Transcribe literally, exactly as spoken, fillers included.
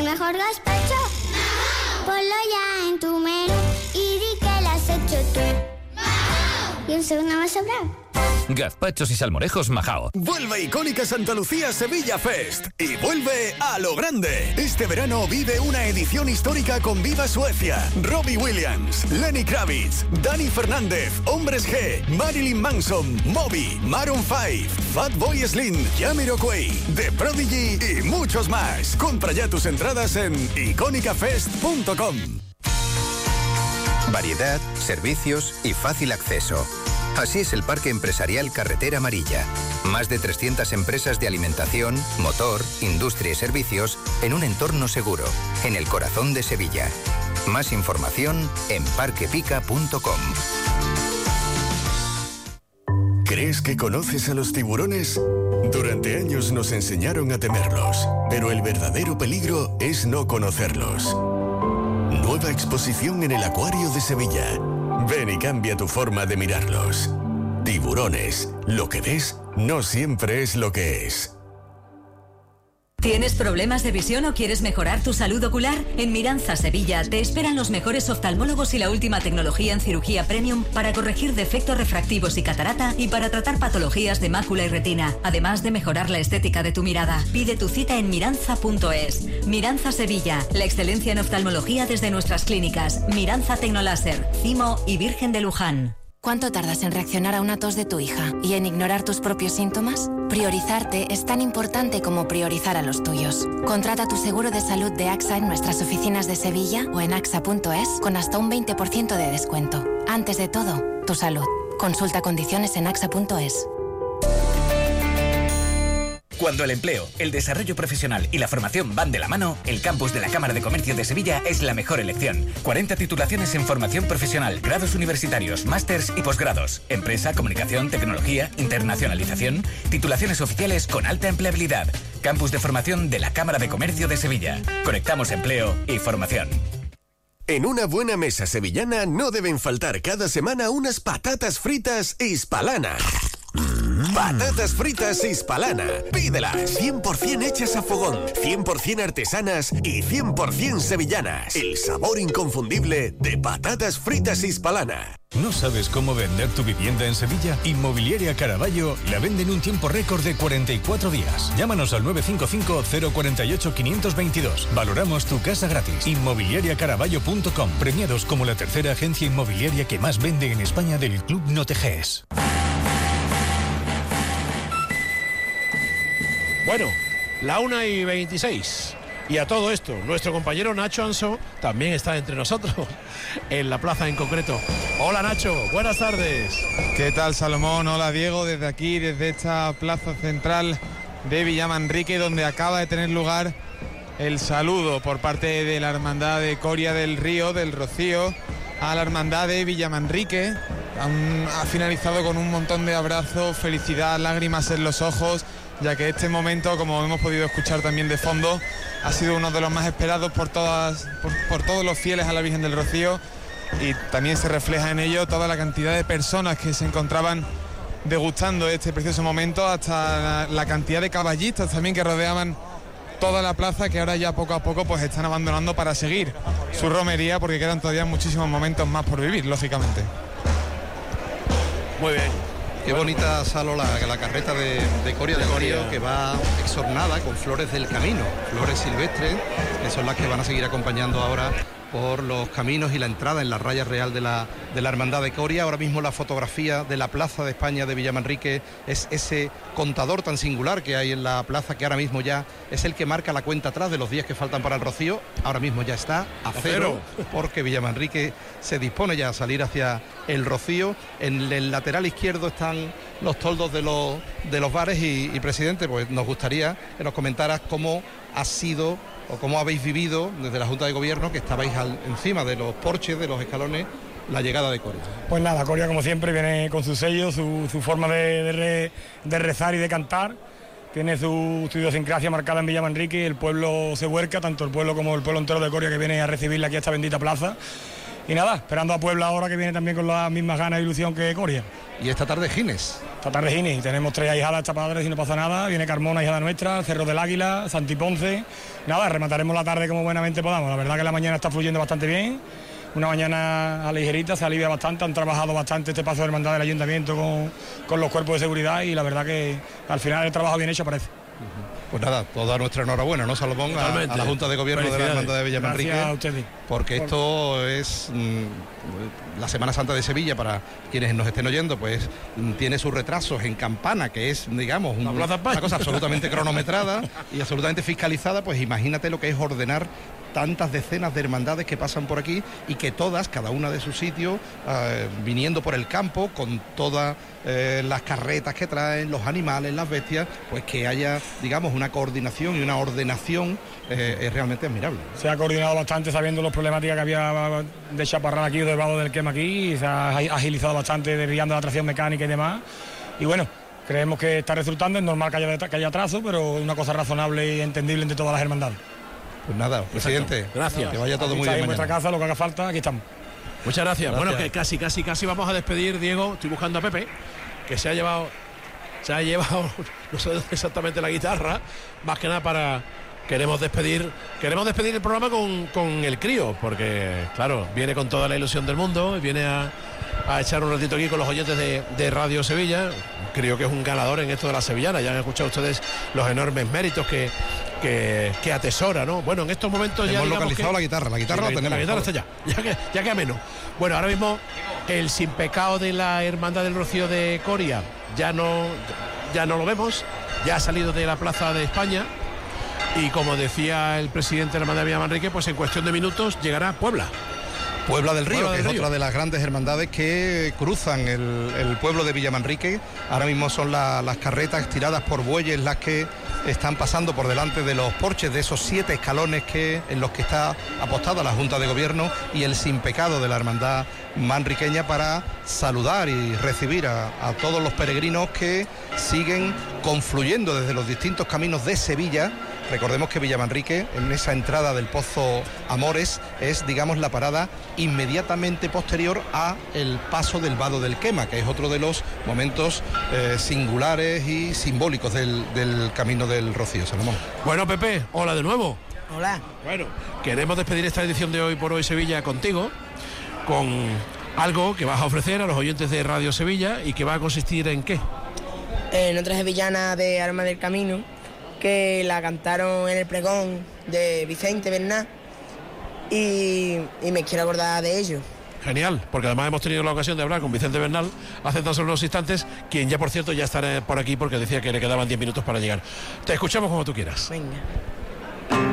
mejor gazpacho? Ponlo ya en tu menú y di que lo has hecho tú. Y un segundo más sobrar. Gazpachos y salmorejos Majao. Vuelve Icónica Santa Lucía Sevilla Fest y vuelve a lo grande. Este verano vive una edición histórica con Viva Suecia, Robbie Williams, Lenny Kravitz, Dani Fernández, Hombres G, Marilyn Manson, Moby, Maroon cinco, Fatboy Slim, Jamiroquai, The Prodigy y muchos más. Compra ya tus entradas en icónica fest punto com. Variedad, servicios y fácil acceso. Así es el Parque Empresarial Carretera Amarilla. Más de trescientas empresas de alimentación, motor, industria y servicios en un entorno seguro, en el corazón de Sevilla. Más información en parque pica punto com. ¿Crees que conoces a los tiburones? Durante años nos enseñaron a temerlos, pero el verdadero peligro es no conocerlos. Nueva exposición en el Acuario de Sevilla. Ven y cambia tu forma de mirarlos. Tiburones. Lo que ves no siempre es lo que es. ¿Tienes problemas de visión o quieres mejorar tu salud ocular? En Miranza Sevilla te esperan los mejores oftalmólogos y la última tecnología en cirugía premium para corregir defectos refractivos y catarata y para tratar patologías de mácula y retina, además de mejorar la estética de tu mirada. Pide tu cita en miranza punto es. Miranza Sevilla, la excelencia en oftalmología desde nuestras clínicas Miranza Tecnoláser, Cimo y Virgen de Luján. ¿Cuánto tardas en reaccionar a una tos de tu hija y en ignorar tus propios síntomas? Priorizarte es tan importante como priorizar a los tuyos. Contrata tu seguro de salud de AXA en nuestras oficinas de Sevilla o en axa punto es con hasta un veinte por ciento de descuento. Antes de todo, tu salud. Consulta condiciones en axa punto es. Cuando el empleo, el desarrollo profesional y la formación van de la mano, el campus de la Cámara de Comercio de Sevilla es la mejor elección. cuarenta titulaciones en formación profesional, grados universitarios, másters y posgrados. Empresa, comunicación, tecnología, internacionalización. Titulaciones oficiales con alta empleabilidad. Campus de formación de la Cámara de Comercio de Sevilla. Conectamos empleo y formación. En una buena mesa sevillana no deben faltar cada semana unas patatas fritas Hispalana. Mm. Patatas fritas Hispalana. Pídelas. cien por ciento hechas a fogón, cien por ciento artesanas y cien por ciento sevillanas. El sabor inconfundible de patatas fritas Hispalana. ¿No sabes cómo vender tu vivienda en Sevilla? Inmobiliaria Caraballo la vende en un tiempo récord de cuarenta y cuatro días. Llámanos al nueve cinco cinco, cero cuatro ocho, cinco dos dos. Valoramos tu casa gratis. inmobiliaria caraballo punto com. Premiados como la tercera agencia inmobiliaria que más vende en España del Club Noteges. Bueno, la una y veintiséis. Y a todo esto, nuestro compañero Nacho Anso también está entre nosotros, en la plaza en concreto. Hola Nacho, buenas tardes. ¿Qué tal Salomón? Hola Diego, desde aquí, desde esta plaza central de Villamanrique, donde acaba de tener lugar el saludo por parte de la Hermandad de Coria del Río, del Rocío, a la Hermandad de Villamanrique. Han, ha finalizado con un montón de abrazos, felicidad, lágrimas en los ojos, ya que este momento, como hemos podido escuchar también de fondo, ha sido uno de los más esperados por, todas, por, por todos los fieles a la Virgen del Rocío, y también se refleja en ello toda la cantidad de personas que se encontraban degustando este precioso momento, hasta la, la cantidad de caballistas también que rodeaban toda la plaza, que ahora ya poco a poco pues están abandonando para seguir su romería, porque quedan todavía muchísimos momentos más por vivir, lógicamente. Muy bien. Qué bonita, Salo, la, la carreta de, de Coria del Río, que va exornada con flores del camino, flores silvestres, que son las que van a seguir acompañando ahora por los caminos y la entrada en la raya real de la, de la Hermandad de Coria. Ahora mismo la fotografía de la Plaza de España de Villamanrique es ese contador tan singular que hay en la plaza, que ahora mismo ya es el que marca la cuenta atrás de los días que faltan para el Rocío. Ahora mismo ya está a cero, porque Villamanrique se dispone ya a salir hacia el Rocío. En el lateral izquierdo están los toldos de los, de los bares y, y presidente, pues nos gustaría que nos comentaras cómo ha sido o cómo habéis vivido desde la Junta de Gobierno, que estabais al, encima de los porches, de los escalones, la llegada de Coria. Pues nada, Coria como siempre viene con su sello, su, su forma de, de, re, de rezar y de cantar. Tiene su, su idiosincrasia marcada en Villamanrique, y el pueblo se vuelca, tanto el pueblo como el pueblo entero de Coria, que viene a recibirla aquí a esta bendita plaza. y nada, esperando a Puebla ahora, que viene también con las mismas ganas e ilusión que Coria. Y esta tarde Gines. Esta tarde Gines, y tenemos tres ahijadas chapadores y no pasa nada. Viene Carmona, hijada nuestra, Cerro del Águila, Santi Ponce. Nada, remataremos la tarde como buenamente podamos. La verdad que la mañana está fluyendo bastante bien. Una mañana a ligerita, se alivia bastante, han trabajado bastante este paso de hermandad del ayuntamiento con, con los cuerpos de seguridad, y la verdad que al final el trabajo bien hecho parece. Pues nada, toda nuestra enhorabuena, ¿no, Salomón? A, a la Junta de Gobierno de la Hermandad de Villamanrique. Gracias a ustedes. Porque esto es mmm, la Semana Santa de Sevilla, para quienes nos estén oyendo, pues mmm, tiene sus retrasos en Campana, que es, digamos, un, una cosa absolutamente cronometrada y absolutamente fiscalizada. Pues imagínate lo que es ordenar tantas decenas de hermandades que pasan por aquí, y que todas, cada una de su sitio, eh, viniendo por el campo con todas eh, las carretas que traen, los animales, las bestias, pues que haya, digamos, una coordinación y una ordenación eh, es realmente admirable. Se ha coordinado bastante, sabiendo las problemáticas que había de chaparrán aquí o del vado del quema aquí, y se ha agilizado bastante, desviando la tracción mecánica y demás, y bueno, creemos que está resultando. Es normal que haya, que haya atraso, pero una cosa razonable y entendible entre todas las hermandades. Pues nada, presidente, gracias. Que vaya todo aquí muy bien. En vuestra casa, lo que haga falta, aquí estamos. Muchas gracias. gracias. Bueno, que casi, casi, casi vamos a despedir, Diego. Estoy buscando a Pepe, que se ha llevado, se ha llevado, no sé exactamente la guitarra, más que nada para. Queremos despedir, queremos despedir el programa con, con el crío, porque claro, viene con toda la ilusión del mundo, y viene a, a echar un ratito aquí con los oyentes de, de Radio Sevilla. Creo que es un ganador en esto de la sevillana. Ya han escuchado ustedes los enormes méritos que, que, que atesora, ¿no? Bueno, en estos momentos hemos ya hemos localizado que, la guitarra, la guitarra sí, la tenemos. La guitarra está ya, ya que, ya que a menos. Bueno, ahora mismo el sin pecado de la Hermandad del Rocío de Coria ya no, ya no lo vemos, ya ha salido de la Plaza de España. Y como decía el presidente de la Hermandad de Villamanrique, pues en cuestión de minutos llegará a Puebla. Puebla del Río, Puebla del que es Río. otra de las grandes hermandades que cruzan el, el pueblo de Villamanrique. Ahora mismo son la, las carretas tiradas por bueyes las que están pasando por delante de los porches, de esos siete escalones que, en los que está apostada la Junta de Gobierno, y el sin pecado de la hermandad manriqueña, para saludar y recibir a, a todos los peregrinos que siguen confluyendo desde los distintos caminos de Sevilla. Recordemos que Villamanrique, en esa entrada del Pozo Amores, es, digamos, la parada inmediatamente posterior a el paso del vado del Quema, que es otro de los momentos eh, singulares y simbólicos del, del camino del Rocío. Salomón. Bueno, Pepe, hola de nuevo. Hola. Bueno, queremos despedir esta edición de Hoy por Hoy Sevilla contigo, con algo que vas a ofrecer a los oyentes de Radio Sevilla, y que va a consistir en ¿qué? En otra sevillana de Arma del Camino, que la cantaron en el pregón de Vicente Bernal, y, y me quiero acordar de ello. Genial, porque además hemos tenido la ocasión de hablar con Vicente Bernal hace tan solo unos instantes, quien ya, por cierto, ya estará por aquí, porque decía que le quedaban diez minutos para llegar. Te escuchamos como tú quieras. Venga.